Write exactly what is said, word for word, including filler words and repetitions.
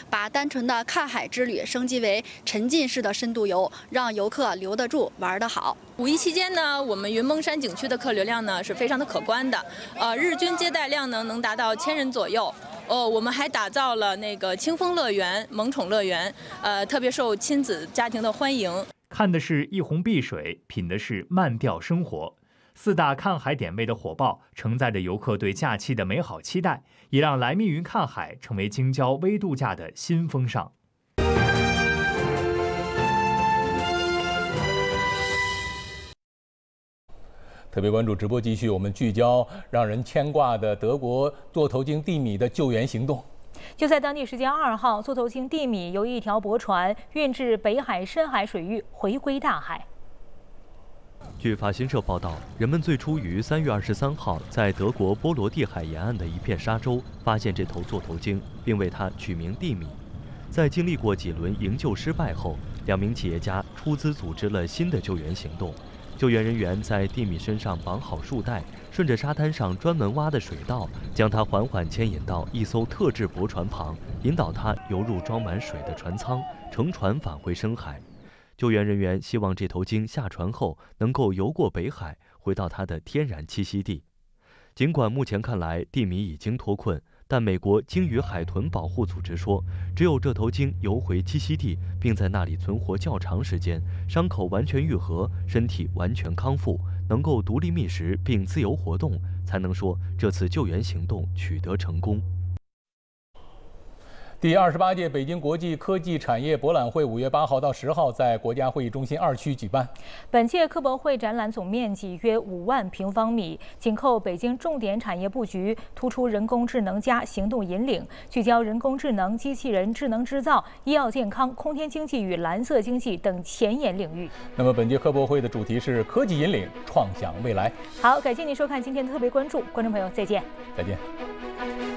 把单纯的看海之旅升级为沉浸式的深度游，让游客留得住、玩得好。 五一期间呢，我们云蒙山景区的客流量呢是非常的可观的，呃，日均接待量呢能达到千人左右。哦，我们还打造了那个清风乐园、萌宠乐园，呃，特别受亲子家庭的欢迎。 看的是一泓碧水，品的是慢调生活。四大看海点位的火爆，承载着游客对假期的美好期待，也让来密云看海成为京郊微度假的新风尚。 特别关注直播继续，我们聚焦让人牵挂的德国座头鲸蒂米的救援行动。 就在当地时间二号，座头鲸蒂米由一条驳船运至北海深海水域，回归大海。 据法新社报道，人们最初于三月二十三号在德国波罗的海沿岸的一片沙洲发现这头座头鲸，并为它取名蒂米。在经历过几轮营救失败后，两名企业家出资组织了新的救援行动。救援人员在蒂米身上绑好束带，顺着沙滩上专门挖的水道，将它缓缓牵引到一艘特制驳船旁，引导它游入装满水的船舱，乘船返回深海。救援人员希望这头鲸下船后能够游过北海，回到它的天然栖息地。尽管目前看来蒂米已经脱困，但美国鲸鱼海豚保护组织说，只有这头鲸游回栖息地，并在那里存活较长时间，伤口完全愈合，身体完全康复，能够独立觅食并自由活动，才能说这次救援行动取得成功。 第二十八届北京国际科技产业博览会五月八号到十号在国家会议中心二区举办。 本届科博会展览总面积约五万平方米，紧扣北京重点产业布局，突出人工智能加行动引领，聚焦人工智能、机器人、智能制造、医药健康、空天经济与蓝色经济等前沿领域。 那么本届科博会的主题是科技引领，创想未来。 好，感谢您收看今天的特别关注，观众朋友再见。 再见。